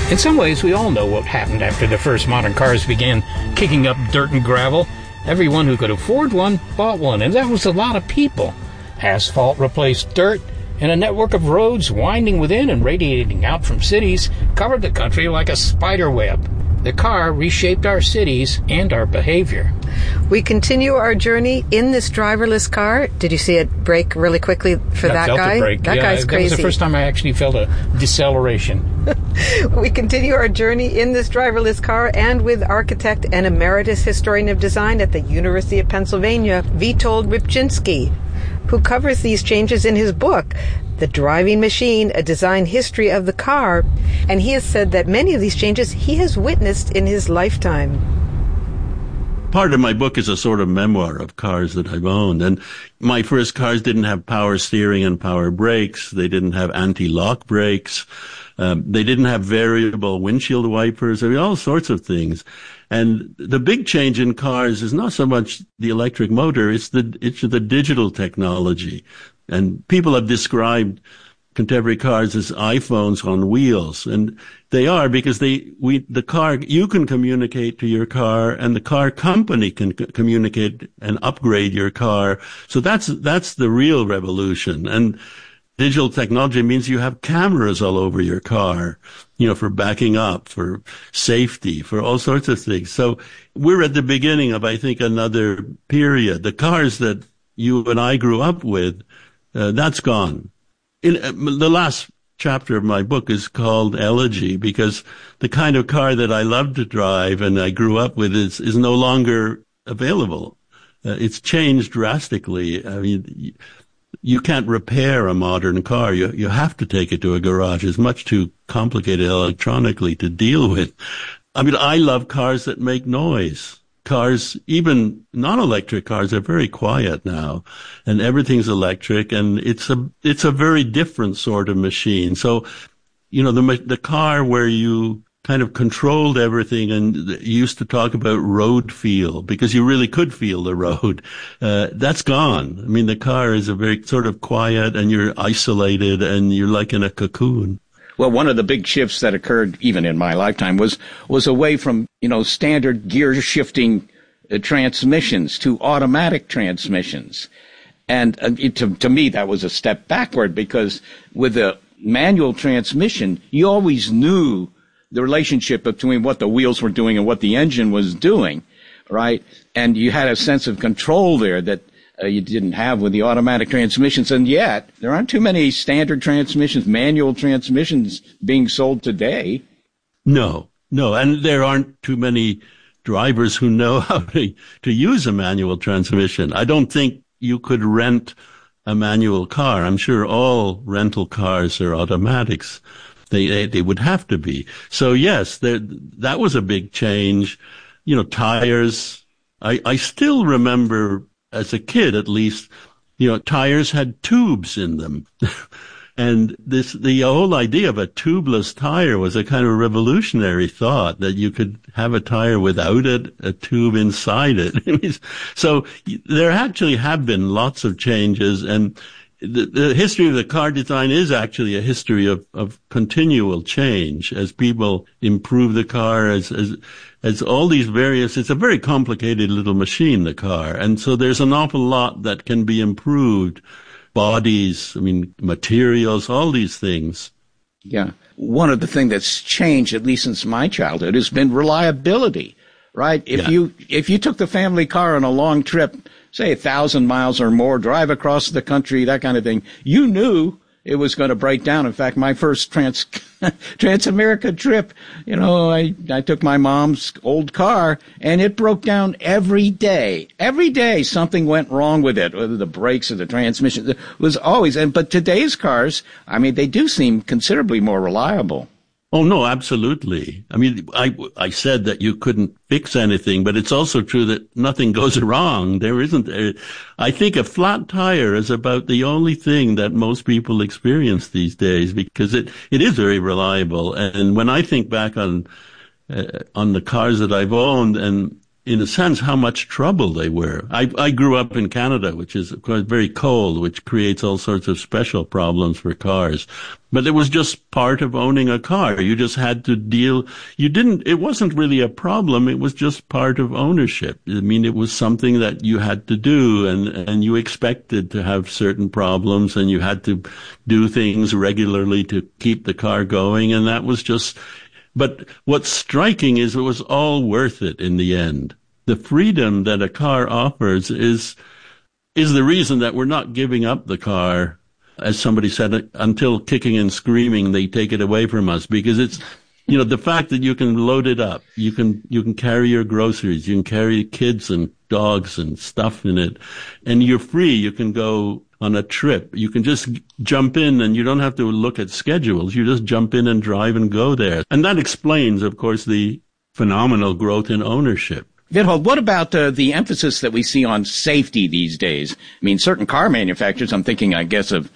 In some ways, we all know what happened after the first modern cars began kicking up dirt and gravel. Everyone who could afford one bought one, and that was a lot of people. Asphalt replaced dirt, and a network of roads winding within and radiating out from cities covered the country like a spider web. The car reshaped our cities and our behavior. We continue our journey in this driverless car. Did you see it brake really quickly for that guy? It brake. That guy's crazy. That was the first time I actually felt a deceleration. We continue our journey in this driverless car and with architect and emeritus historian of design at the University of Pennsylvania, Witold Rybczynski, who covers these changes in his book, The Driving Machine, A Design History of the Car, and he has said that many of these changes he has witnessed in his lifetime. Part of my book is a sort of memoir of cars that I've owned, and my first cars didn't have power steering and power brakes. They didn't have anti-lock brakes. They didn't have variable windshield wipers. I mean, all sorts of things. And the big change in cars is not so much the electric motor, it's the digital technology. And people have described contemporary cars as iPhones on wheels. And they are because the car, you can communicate to your car and the car company can communicate and upgrade your car. So that's the real revolution. And digital technology means you have cameras all over your car, for backing up, for safety, for all sorts of things. So we're at the beginning of, I think, another period. The cars that you and I grew up with, that's gone. The last chapter of my book is called Elegy because the kind of car that I love to drive and I grew up with is no longer available. It's changed drastically. I mean, you can't repair a modern car. You have to take it to a garage. It's much too complicated electronically to deal with. I mean, I love cars that make noise. Cars, even non-electric cars, are very quiet now, and everything's electric, and it's a very different sort of machine. So, the car where you kind of controlled everything and you used to talk about road feel because you really could feel the road. That's gone. I mean, the car is a very sort of quiet and you're isolated and you're like in a cocoon. Well, one of the big shifts that occurred even in my lifetime was away from, standard gear shifting transmissions to automatic transmissions. And to me, that was a step backward because with a manual transmission, you always knew the relationship between what the wheels were doing and what the engine was doing, right? And you had a sense of control there that you didn't have with the automatic transmissions. And yet, there aren't too many standard transmissions, manual transmissions being sold today. No. And there aren't too many drivers who know how to use a manual transmission. I don't think you could rent a manual car. I'm sure all rental cars are automatics. They would have to be. So yes, that was a big change. Tires. I still remember as a kid, at least, tires had tubes in them. And the whole idea of a tubeless tire was a kind of revolutionary thought that you could have a tire without a tube inside it. So there actually have been lots of changes, and the history of the car design is actually a history of continual change as people improve the car, as all these various, it's a very complicated little machine, the car. And so there's an awful lot that can be improved. Bodies, materials, all these things. Yeah. One of the things that's changed, at least since my childhood, has been reliability, right? If you took the family car on a long trip, say 1,000 miles or more, drive across the country, that kind of thing, you knew it was going to break down. In fact, my first Trans-America trip, I took my mom's old car and it broke down every day. Every day something went wrong with it, whether the brakes or the transmission. It was always, but today's cars, they do seem considerably more reliable. Oh, no, absolutely. I said that you couldn't fix anything, but it's also true that nothing goes wrong. There isn't. I think a flat tire is about the only thing that most people experience these days because it is very reliable. And when I think back on the cars that I've owned, and in a sense, how much trouble they were. I grew up in Canada, which is, of course, very cold, which creates all sorts of special problems for cars. But it was just part of owning a car. You just had to it wasn't really a problem. It was just part of ownership. I mean, it was something that you had to do, and you expected to have certain problems, and you had to do things regularly to keep the car going, and that was just. But what's striking is it was all worth it in the end. The freedom that a car offers is the reason that we're not giving up the car. As somebody said, until kicking and screaming, they take it away from us, because it's, the fact that you can load it up, you can carry your groceries, you can carry kids and dogs and stuff in it, and you're free. You can go on a trip. You can just jump in, and you don't have to look at schedules. You just jump in and drive and go there. And that explains, of course, the phenomenal growth in ownership. Vithold, what about the emphasis that we see on safety these days? I mean, certain car manufacturers, I'm thinking, I guess, of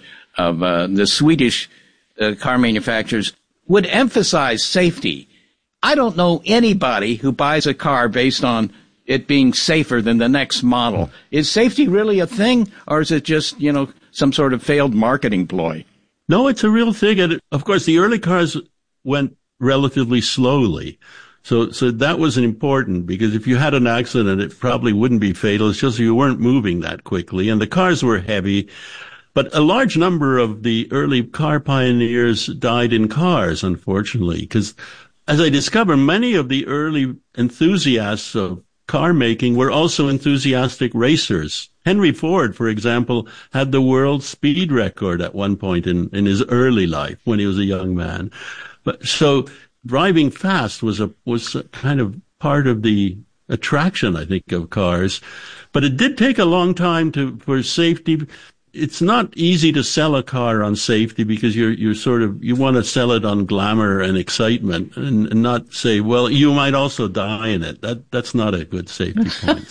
the Swedish car manufacturers, would emphasize safety. I don't know anybody who buys a car based on it being safer than the next model. Is safety really a thing, or is it just, some sort of failed marketing ploy? No, it's a real thing. And of course, the early cars went relatively slowly. So that was important, because if you had an accident, it probably wouldn't be fatal. It's just you weren't moving that quickly, and the cars were heavy. But a large number of the early car pioneers died in cars, unfortunately, because as I discovered, many of the early enthusiasts of car making were also enthusiastic racers. Henry Ford, for example, had the world speed record at one point in his early life when he was a young man. But so driving fast was kind of part of the attraction, I think, of cars. But it did take a long time for safety. It's not easy to sell a car on safety, because you want to sell it on glamour and excitement, and not say, well, you might also die in it. That's not a good safety point.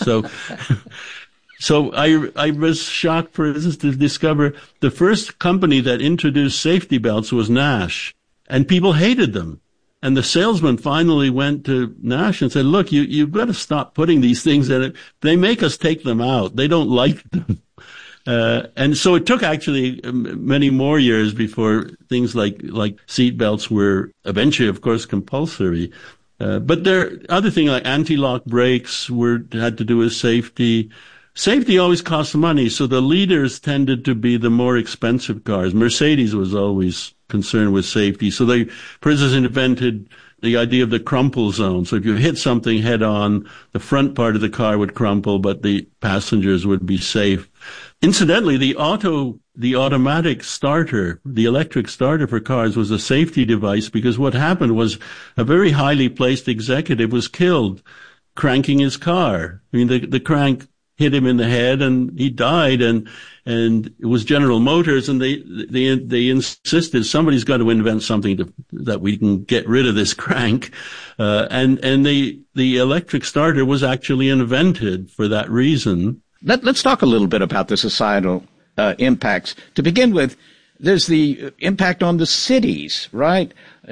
So I was shocked, for instance, to discover the first company that introduced safety belts was Nash, and people hated them. And the salesman finally went to Nash and said, look, you've got to stop putting these things in it. They make us take them out. They don't like them. And so it took actually many more years before things like seat belts were eventually, of course, compulsory. But there other things like anti-lock brakes had to do with safety. Safety always costs money, so the leaders tended to be the more expensive cars. Mercedes was always concerned with safety. So they, for instance, invented the idea of the crumple zone. So if you hit something head on, the front part of the car would crumple, but the passengers would be safe. Incidentally, the automatic starter, the electric starter for cars, was a safety device, because what happened was a very highly placed executive was killed cranking his car. I mean, the crank hit him in the head and he died, and it was General Motors, and they insisted somebody's got to invent something that we can get rid of this crank. And the electric starter was actually invented for that reason. Let's talk a little bit about the societal impacts. To begin with, there's the impact on the cities, right?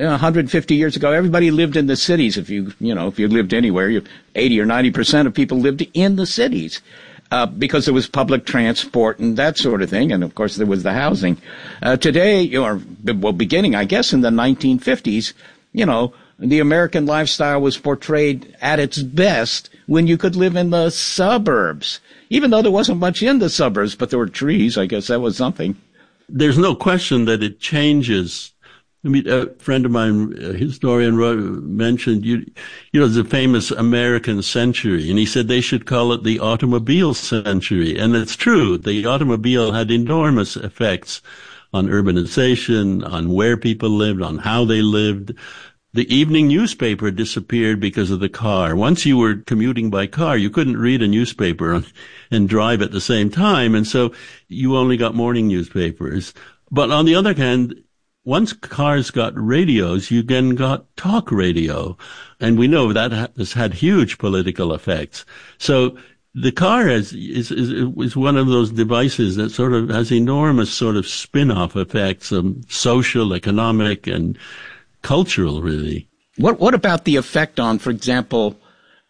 150 years ago, everybody lived in the cities. If you lived anywhere, 80 or 90% of people lived in the cities, because there was public transport and that sort of thing. And of course, there was the housing. Today, beginning, I guess, in the 1950s, the American lifestyle was portrayed at its best when you could live in the suburbs, even though there wasn't much in the suburbs, but there were trees. I guess that was something. There's no question that it changes. I mean, a friend of mine, a historian, mentioned, the famous American century, and he said they should call it the automobile century. And it's true. The automobile had enormous effects on urbanization, on where people lived, on how they lived. The evening newspaper disappeared because of the car. Once you were commuting by car, you couldn't read a newspaper and drive at the same time. And so you only got morning newspapers. But on the other hand, once cars got radios, you then got talk radio. And we know that has had huge political effects. So the car is one of those devices that sort of has enormous sort of spin-off effects, social, economic, and cultural, really. What about the effect on, for example,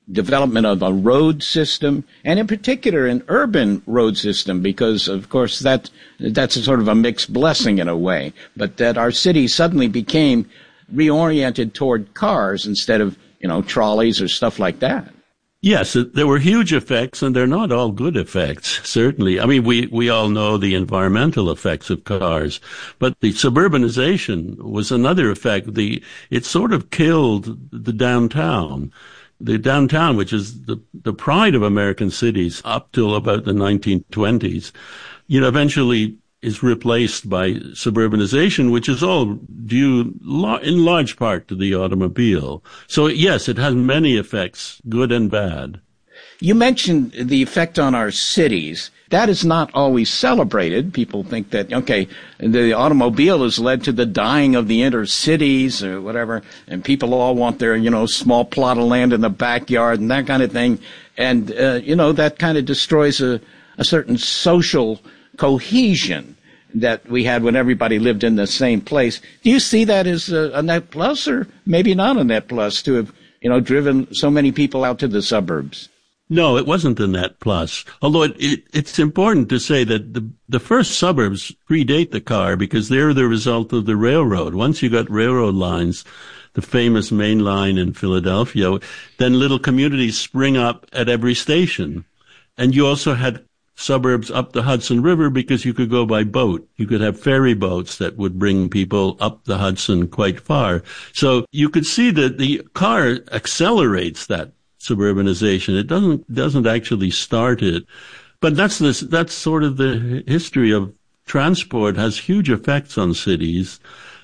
development of a road system, and in particular an urban road system, because of course that's a sort of a mixed blessing in a way, but that our city suddenly became reoriented toward cars instead of, trolleys or stuff like that. Yes, there were huge effects, and they're not all good effects, certainly. I mean, we all know the environmental effects of cars, but the suburbanization was another effect. It sort of killed the downtown. The downtown, which is the pride of American cities up till about the 1920s, eventually is replaced by suburbanization, which is all due in large part to the automobile. So yes, it has many effects, good and bad. You mentioned the effect on our cities. That is not always celebrated. People think that, the automobile has led to the dying of the inner cities or whatever, and people all want their, small plot of land in the backyard and that kind of thing. And, that kind of destroys a certain social cohesion that we had when everybody lived in the same place. Do you see that as a net plus, or maybe not a net plus, to have, driven so many people out to the suburbs? No, it wasn't a net plus. Although it's important to say that the first suburbs predate the car because they're the result of the railroad. Once you got railroad lines, the famous main line in Philadelphia, then little communities spring up at every station. And you also had suburbs up the Hudson River because you could go by boat. You could have ferry boats that would bring people up the Hudson quite far. So you could see that the car accelerates that suburbanization. It doesn't actually start it. But that's sort of the history of transport, has huge effects on cities,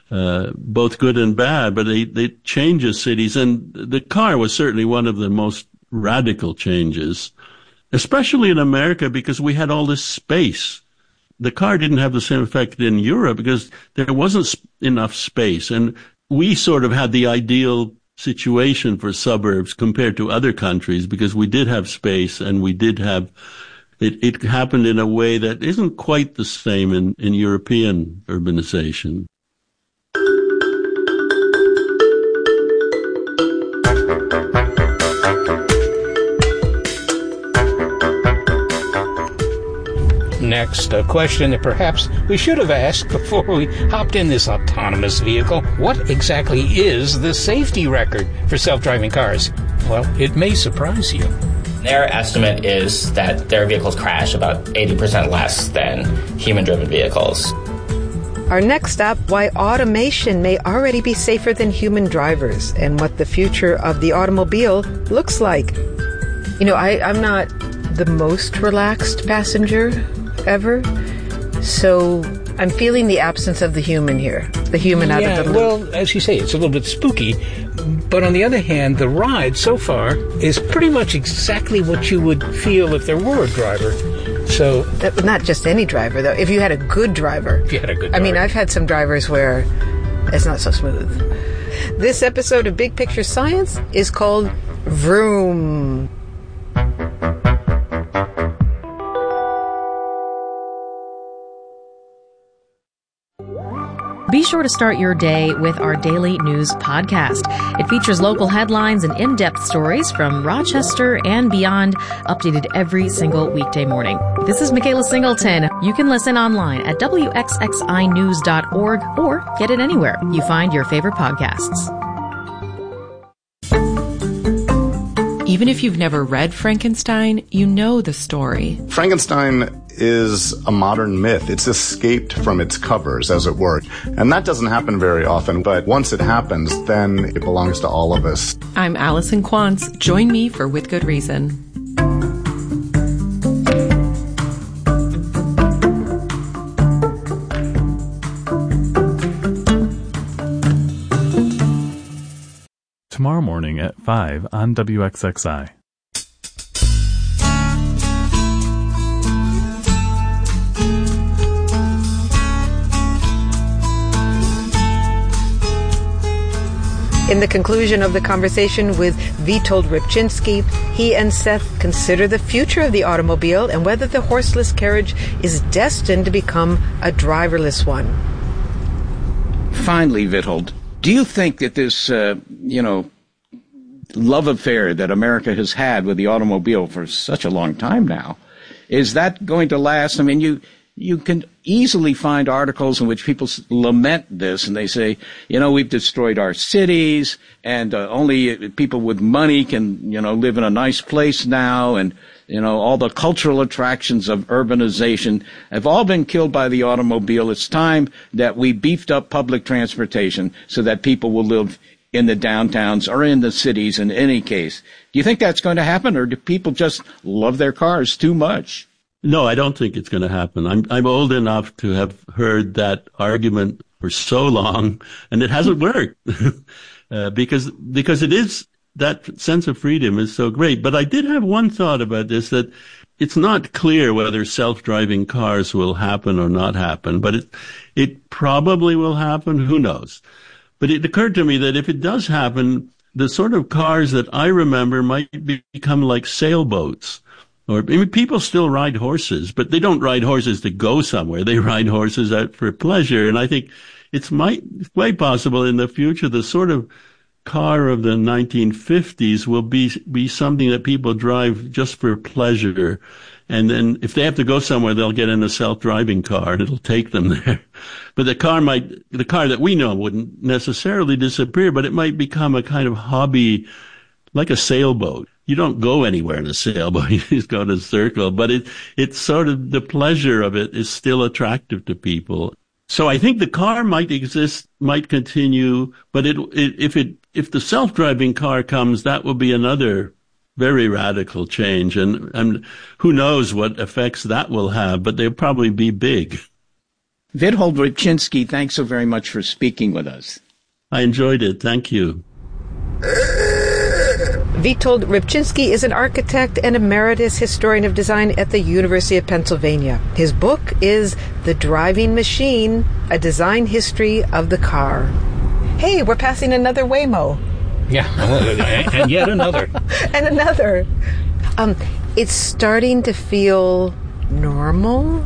both good and bad, but they changes cities. And the car was certainly one of the most radical changes, especially in America, because we had all this space. The car didn't have the same effect in Europe because there wasn't enough space. And we sort of had the ideal situation for suburbs compared to other countries because we did have space and we did have, it happened in a way that isn't quite the same in European urbanization. Next, a question that perhaps we should have asked before we hopped in this autonomous vehicle. What exactly is the safety record for self-driving cars? Well, it may surprise you. Their estimate is that their vehicles crash about 80% less than human-driven vehicles. Our next stop, why automation may already be safer than human drivers and what the future of the automobile looks like. I'm not the most relaxed passenger ever, so I'm feeling the absence of the human here, the human out of the loop. Well, as you say, it's a little bit spooky, but on the other hand, the ride so far is pretty much exactly what you would feel if there were a driver. So, not just any driver, though. If you had a good driver. I mean, I've had some drivers where it's not so smooth. This episode of Big Picture Science is called Vroom. Be sure to start your day with our daily news podcast. It features local headlines and in-depth stories from Rochester and beyond, updated every single weekday morning. This is Michaela Singleton. You can listen online at wxxinews.org or get it anywhere you find your favorite podcasts. Even if you've never read Frankenstein, you know the story. Frankenstein is a modern myth. It's escaped from its covers, as it were. And that doesn't happen very often, but once it happens, then it belongs to all of us. I'm Allison Quantz. Join me for With Good Reason. Tomorrow morning at 5 on WXXI. In the conclusion of the conversation with Witold Rybczynski, he and Seth consider the future of the automobile and whether the horseless carriage is destined to become a driverless one. Finally, Witold, do you think that this, love affair that America has had with the automobile for such a long time now, is that going to last? I mean, you can easily find articles in which people lament this, and they say, we've destroyed our cities, and only people with money can, live in a nice place now, and, all the cultural attractions of urbanization have all been killed by the automobile. It's time that we beefed up public transportation so that people will live in the downtowns or in the cities in any case. Do you think that's going to happen, or do people just love their cars too much? No, I don't think it's going to happen. I'm old enough to have heard that argument for so long, and it hasn't worked because it is, that sense of freedom is so great. But I did have one thought about this, that it's not clear whether self-driving cars will happen or not happen, but it probably will happen. Who knows? But it occurred to me that if it does happen, the sort of cars that I remember might become like sailboats. Or people still ride horses, but they don't ride horses to go somewhere. They ride horses out for pleasure. And I think it's quite possible in the future the sort of car of the 1950s will be something that people drive just for pleasure. And then if they have to go somewhere, they'll get in a self-driving car and it'll take them there. But the car that we know wouldn't necessarily disappear, but it might become a kind of hobby, like a sailboat. You don't go anywhere in a sailboat. You just go in a circle. But it's sort of, the pleasure of it is still attractive to people. So I think the car might exist, might continue, but if the self-driving car comes, that will be another very radical change. And who knows what effects that will have, but they'll probably be big. Witold Rybczynski, thanks so very much for speaking with us. I enjoyed it. Thank you. Witold Rybczynski is an architect and emeritus historian of design at the University of Pennsylvania. His book is The Driving Machine, A Design History of the Car. Hey, we're passing another Waymo. Yeah, and yet another. And another. It's starting to feel normal.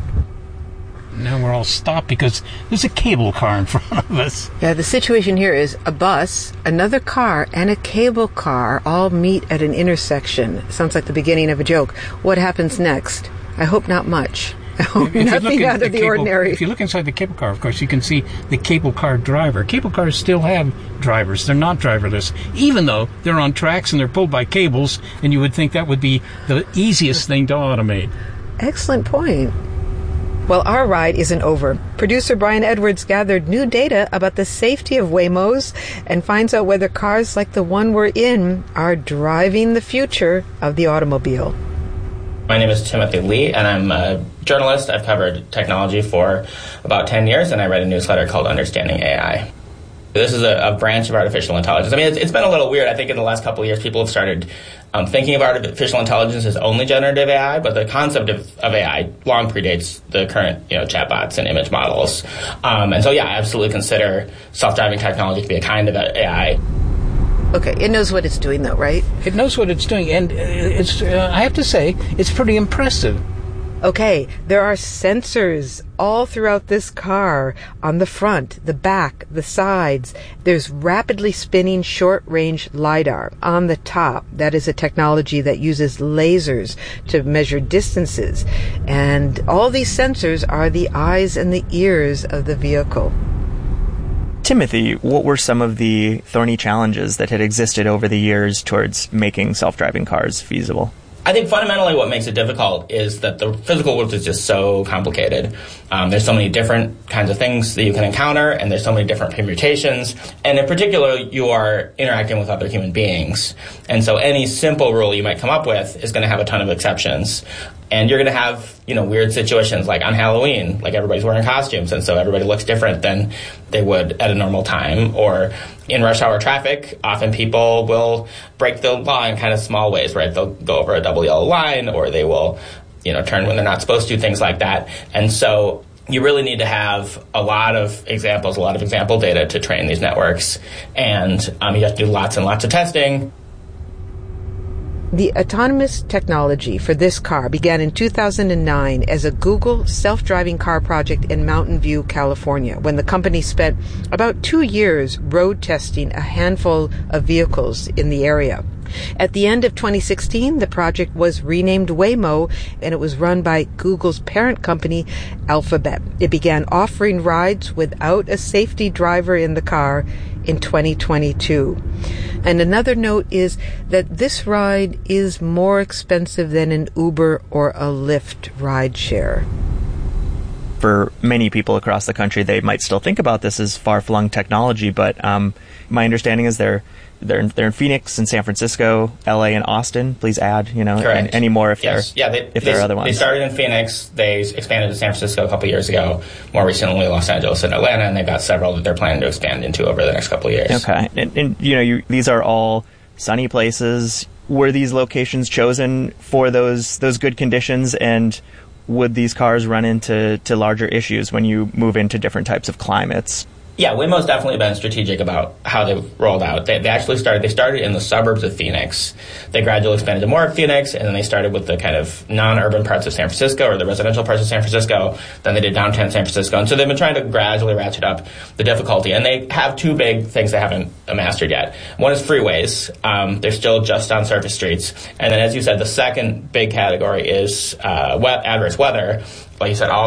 Now we're all stopped because there's a cable car in front of us. Yeah, the situation here is a bus, another car, and a cable car all meet at an intersection. Sounds like the beginning of a joke. What happens next? I hope not much. I hope nothing out of the ordinary. If you look inside the cable car, of course, you can see the cable car driver. Cable cars still have drivers. They're not driverless, even though they're on tracks and they're pulled by cables, and you would think that would be the easiest thing to automate. Excellent point. Well, our ride isn't over. Producer Brian Edwards gathered new data about the safety of Waymos and finds out whether cars like the one we're in are driving the future of the automobile. My name is Timothy Lee, and I'm a journalist. I've covered technology for about 10 years, and I write a newsletter called Understanding AI. This is a branch of artificial intelligence. I mean, it's been a little weird. I think in the last couple of years, people have started thinking of artificial intelligence as only generative AI, but the concept of AI long predates the current, chatbots and image models. And so, I absolutely consider self-driving technology to be a kind of AI. Okay, it knows what it's doing, though, right? It knows what it's doing, and it's. I have to say, it's pretty impressive. Okay, there are sensors all throughout this car, on the front, the back, the sides. There's rapidly spinning short-range LiDAR on the top. That is a technology that uses lasers to measure distances. And all these sensors are the eyes and the ears of the vehicle. Timothy, what were some of the thorny challenges that had existed over the years towards making self-driving cars feasible? I think fundamentally what makes it difficult is that the physical world is just so complicated. There's so many different kinds of things that you can encounter, and there's so many different permutations. And in particular, you are interacting with other human beings. And so any simple rule you might come up with is going to have a ton of exceptions. And you're going to have, weird situations like on Halloween, like everybody's wearing costumes, and so everybody looks different than they would at a normal time. Or in rush hour traffic, often people will break the law in kind of small ways, right? They'll go over a double yellow line, or they will, turn when they're not supposed to, things like that. And so you really need to have a lot of examples, a lot of example data to train these networks. And you have to do lots and lots of testing. The autonomous technology for this car began in 2009 as a Google self-driving car project in Mountain View, California, when the company spent about 2 years road testing a handful of vehicles in the area. At the end of 2016, the project was renamed Waymo, and it was run by Google's parent company, Alphabet. It began offering rides without a safety driver in the car in 2022. And another note is that this ride is more expensive than an Uber or a Lyft rideshare. For many people across the country, they might still think about this as far-flung technology, but my understanding is they're in Phoenix and San Francisco, LA, and Austin. Please add, Correct. any more if there are other ones. They started in Phoenix. They expanded to San Francisco a couple years ago. More recently, Los Angeles and Atlanta, and they've got several that they're planning to expand into over the next couple of years. Okay, and these are all sunny places. Were these locations chosen for those good conditions, and would these cars run into larger issues when you move into different types of climates? Yeah, Waymo's definitely been strategic about how they've rolled out. They started in the suburbs of Phoenix. They gradually expanded to more of Phoenix, and then they started with the kind of non-urban parts of San Francisco, or the residential parts of San Francisco. Then they did downtown San Francisco. And so they've been trying to gradually ratchet up the difficulty. And they have two big things they haven't mastered yet. One is freeways. They're still just on surface streets. And then, as you said, the second big category is adverse weather. Like you said, all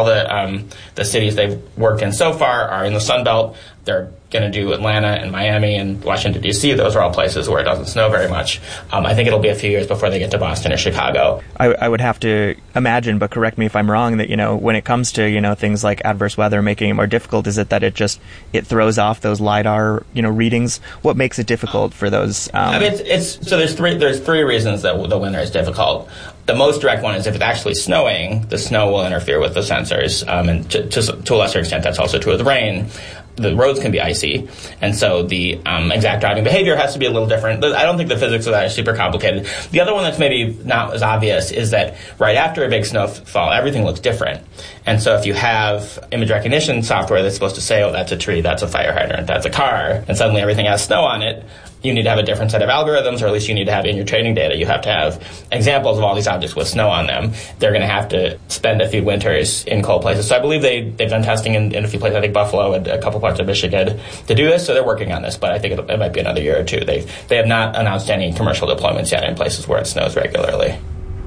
the cities they've worked in so far are in the Sun Belt. They're going to do Atlanta and Miami and Washington, D.C. Those are all places where it doesn't snow very much. I think it'll be a few years before they get to Boston or Chicago. I would have to imagine, but correct me if I'm wrong, that, when it comes to, things like adverse weather making it more difficult, is it that it throws off those LiDAR, readings? What makes it difficult for those? So there's three reasons that the winter is difficult. The most direct one is if it's actually snowing, the snow will interfere with the sensors, and to a lesser extent, that's also true with rain. The roads can be icy, and so the exact driving behavior has to be a little different. I don't think the physics of that is super complicated. The other one that's maybe not as obvious is that right after a big snowfall, everything looks different. And so if you have image recognition software that's supposed to say, oh, that's a tree, that's a fire hydrant, that's a car, and suddenly everything has snow on it, you need to have a different set of algorithms, or at least you need to have in your training data, you have to have examples of all these objects with snow on them. They're going to have to spend a few winters in cold places. So I believe they've done testing in a few places, I think Buffalo and a couple parts of Michigan, to do this. So they're working on this, but I think it might be another year or two. They have not announced any commercial deployments yet in places where it snows regularly.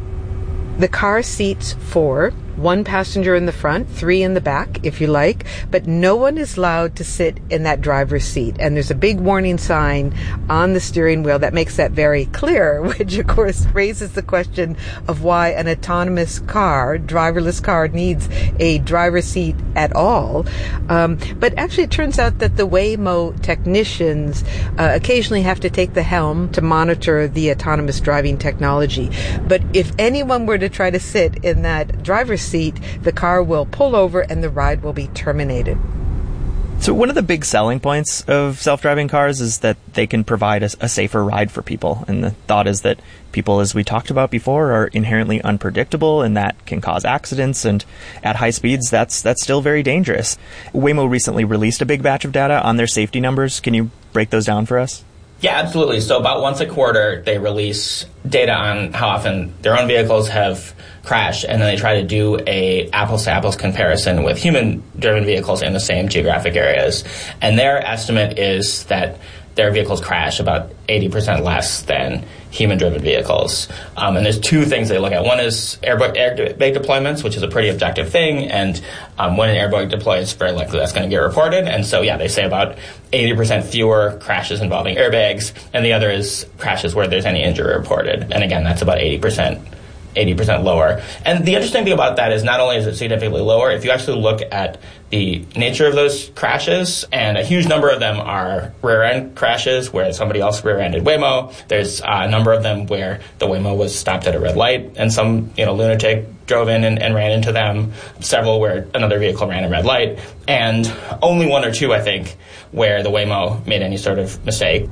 The car seats 4, 1 passenger in the front, 3 in the back, if you like, but no one is allowed to sit in that driver's seat. And there's a big warning sign on the steering wheel that makes that very clear, which of course raises the question of why an autonomous car, driverless car, needs a driver's seat at all. But actually it turns out that the Waymo technicians occasionally have to take the helm to monitor the autonomous driving technology. But if anyone were to try to sit in that driver's seat, the car will pull over and the ride will be terminated. So one of the big selling points of self-driving cars is that they can provide a safer ride for people. And the thought is that people, as we talked about before, are inherently unpredictable, and that can cause accidents. And at high speeds, that's still very dangerous. Waymo recently released a big batch of data on their safety numbers. Can you break those down for us? Yeah, absolutely. So about once a quarter, they release data on how often their own vehicles have crashed, and then they try to do a apples-to-apples comparison with human-driven vehicles in the same geographic areas. And their estimate is that their vehicles crash about 80% less than human-driven vehicles. And there's two things they look at. One is airbag deployments, which is a pretty objective thing. And when an airbag deploys, very likely that's going to get reported. And so, yeah, they say about 80% fewer crashes involving airbags. And the other is crashes where there's any injury reported. And again, that's about 80% lower. And the interesting thing about that is not only is it significantly lower, if you actually look at the nature of those crashes, and a huge number of them are rear-end crashes where somebody else rear-ended Waymo. There's a number of them where the Waymo was stopped at a red light and some lunatic drove in and ran into them. Several where another vehicle ran a red light. And only 1 or 2, I think, where the Waymo made any sort of mistake.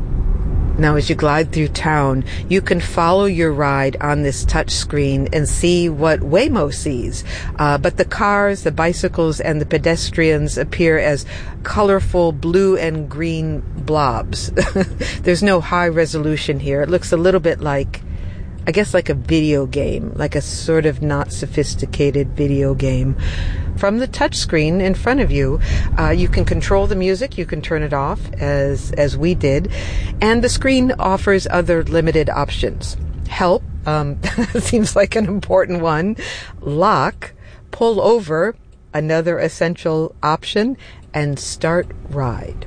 Now, as you glide through town, you can follow your ride on this touch screen and see what Waymo sees. But the cars, the bicycles, and the pedestrians appear as colorful blue and green blobs. There's no high resolution here. It looks a little bit like I guess like a video game, like a sort of not sophisticated video game. From the touch screen in front of you, you can control the music, you can turn it off, as we did, and the screen offers other limited options. Help, seems like an important one. Lock, pull over, another essential option, and start ride.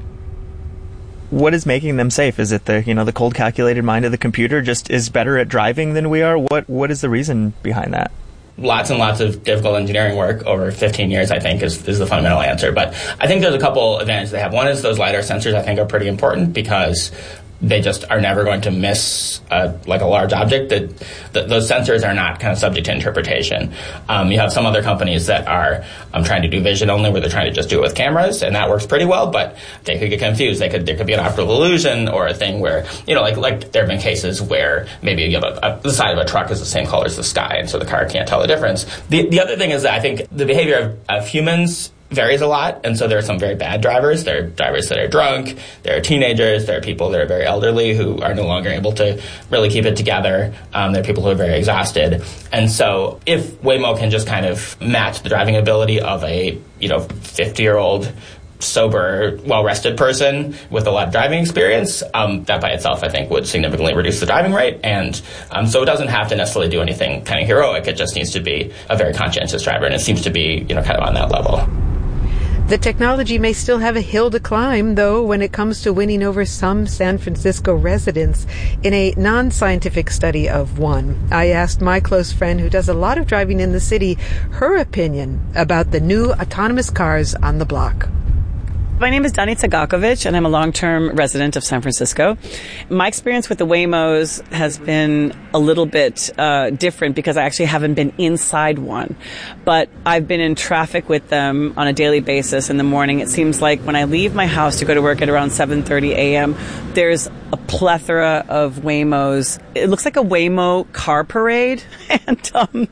What is making them safe? Is it the cold calculated mind of the computer just is better at driving than we are? What is the reason behind that? Lots and lots of difficult engineering work over 15 years, I think, is the fundamental answer. But I think there's a couple advantages they have. One is those LiDAR sensors, I think, are pretty important because they just are never going to miss a large object. Those sensors are not kind of subject to interpretation. You have some other companies that are trying to do vision only, where they're trying to just do it with cameras, and that works pretty well. But they could get confused. There could be an optical illusion or a thing where like there have been cases where maybe you have the side of a truck is the same color as the sky, and so the car can't tell the difference. The other thing is that I think the behavior of humans varies a lot, and so there are some very bad drivers. There are drivers that are drunk, there are teenagers, there are people that are very elderly who are no longer able to really keep it together. There are people who are very exhausted. And so if Waymo can just kind of match the driving ability of a 50-year-old sober, well-rested person with a lot of driving experience, that by itself, I think, would significantly reduce the driving rate. And so it doesn't have to necessarily do anything kind of heroic. It just needs to be a very conscientious driver, and it seems to be, kind of on that level. The technology may still have a hill to climb, though, when it comes to winning over some San Francisco residents. In a non-scientific study of one, I asked my close friend who does a lot of driving in the city her opinion about the new autonomous cars on the block. My name is Danica Gakovic, and I'm a long-term resident of San Francisco. My experience with the Waymos has been a little bit different because I actually haven't been inside one. But I've been in traffic with them on a daily basis in the morning. It seems like when I leave my house to go to work at around 7:30 a.m., there's a plethora of Waymos. It looks like a Waymo car parade, and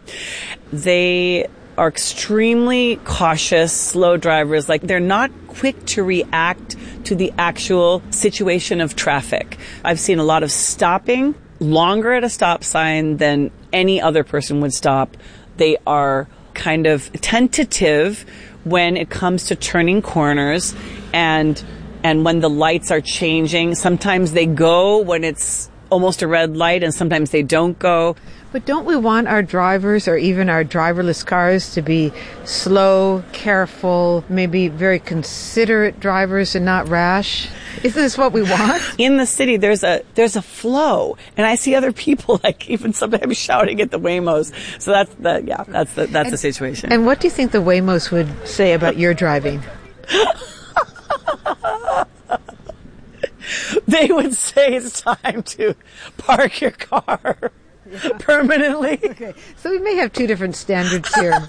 they are extremely cautious, slow drivers. Like, they're not quick to react to the actual situation of traffic. I've seen a lot of stopping, longer at a stop sign than any other person would stop. They are kind of tentative when it comes to turning corners and when the lights are changing. Sometimes they go when it's almost a red light, and sometimes they don't go. But don't we want our drivers or even our driverless cars to be slow, careful, maybe very considerate drivers and not rash? Isn't this what we want? In the city, there's a flow, and I see other people even sometimes shouting at the Waymos. So that's the situation. And what do you think the Waymos would say about your driving? They would say it's time to park your car. Yeah. Permanently. Okay. So we may have two different standards here.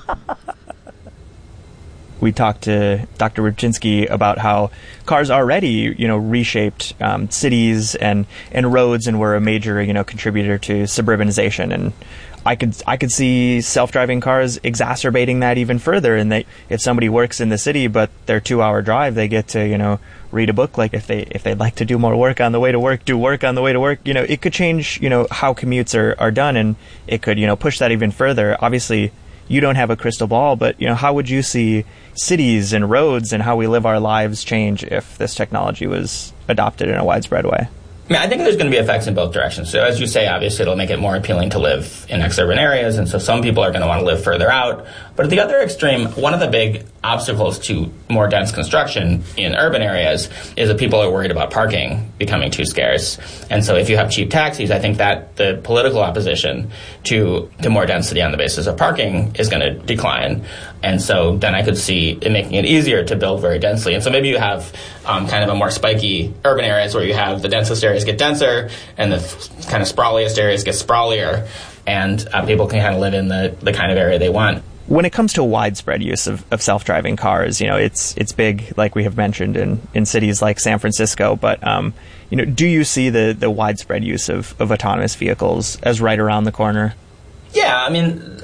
We talked to Dr. Rybczynski about how cars already, reshaped cities and roads and were a major, contributor to suburbanization. And I could see self-driving cars exacerbating that even further. And if somebody works in the city, but their 2-hour drive, they get to, read a book. Like if they'd like to do more work on the way to work, do work on the way to work. It could change, how commutes are done, and it could, push that even further. Obviously, you don't have a crystal ball, but, how would you see cities and roads and how we live our lives change if this technology was adopted in a widespread way? I think there's going to be effects in both directions. So as you say, obviously it'll make it more appealing to live in exurban areas, and so some people are going to want to live further out. But at the other extreme, one of the big obstacles to more dense construction in urban areas is that people are worried about parking becoming too scarce. And so if you have cheap taxis, I think that the political opposition to more density on the basis of parking is going to decline. And so then I could see it making it easier to build very densely. And so maybe you have kind of a more spiky urban areas where you have the densest areas get denser and the kind of sprawliest areas get sprawlier, and people can kind of live in the kind of area they want. When it comes to widespread use of self-driving cars, it's big, like we have mentioned, in cities like San Francisco. But, do you see the widespread use of autonomous vehicles as right around the corner? Yeah,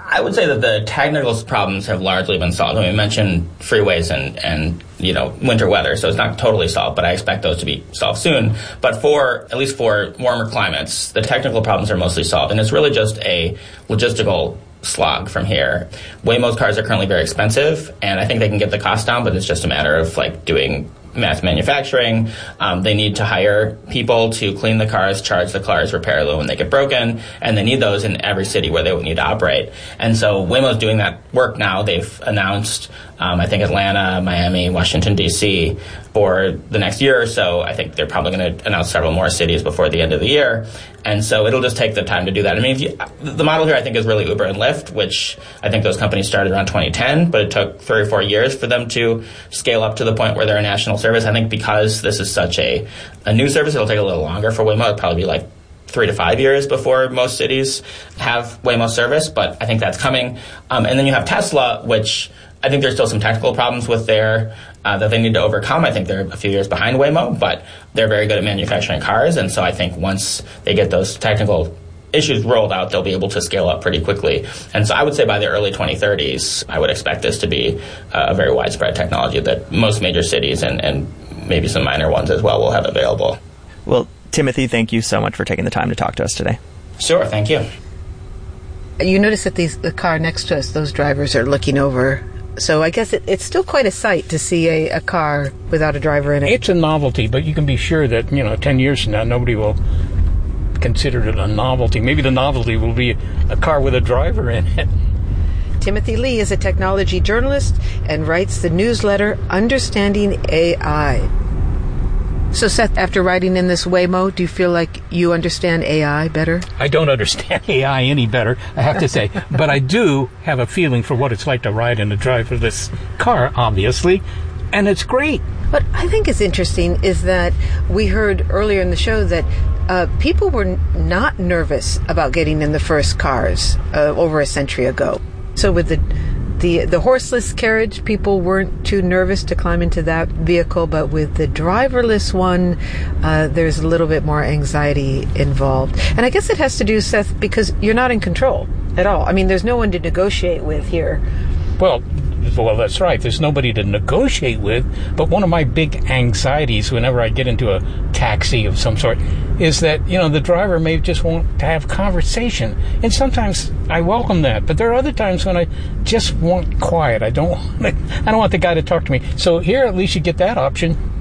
I would say that the technical problems have largely been solved. I mean, we mentioned freeways and winter weather, so it's not totally solved, but I expect those to be solved soon. But at least for warmer climates, the technical problems are mostly solved, and it's really just a logistical slog from here. Waymo's cars are currently very expensive, and I think they can get the cost down, but it's just a matter of doing mass manufacturing. They need to hire people to clean the cars, charge the cars, repair them when they get broken, and they need those in every city where they would need to operate. And so Waymo's doing that work now. They've announced, I think, Atlanta, Miami, Washington, D.C. for the next year or so. I think they're probably going to announce several more cities before the end of the year. And so it'll just take the time to do that. I mean, the model here, I think, is really Uber and Lyft, which I think those companies started around 2010, but it took 3 or 4 years for them to scale up to the point where they're a national service. I think because this is such a new service, it'll take a little longer for Waymo. It'll probably be 3 to 5 years before most cities have Waymo service, but I think that's coming. And then you have Tesla, which I think there's still some technical problems with there that they need to overcome. I think they're a few years behind Waymo, but they're very good at manufacturing cars. And so I think once they get those technical issues rolled out, they'll be able to scale up pretty quickly. And so I would say by the early 2030s, I would expect this to be a very widespread technology that most major cities and maybe some minor ones as well will have available. Well, Timothy, thank you so much for taking the time to talk to us today. Sure, thank you. You notice that the car next to us, those drivers are looking over. So I guess it's still quite a sight to see a car without a driver in it. It's a novelty, but you can be sure that, 10 years from now, nobody will consider it a novelty. Maybe the novelty will be a car with a driver in it. Timothy Lee is a technology journalist and writes the newsletter Understanding AI. So, Seth, after riding in this Waymo, do you feel like you understand AI better? I don't understand AI any better, I have to say. But I do have a feeling for what it's like to ride in the driverless car, obviously. And it's great. What I think is interesting is that we heard earlier in the show that people were not nervous about getting in the first cars over a century ago. So with the horseless carriage, people weren't too nervous to climb into that vehicle, but with the driverless one, there's a little bit more anxiety involved. And I guess it has to do, Seth, because you're not in control at all. I mean, there's no one to negotiate with here. Well, that's right. There's nobody to negotiate with. But one of my big anxieties whenever I get into a taxi of some sort is that, the driver may just want to have conversation. And sometimes I welcome that. But there are other times when I just want quiet. I don't want the guy to talk to me. So here at least you get that option.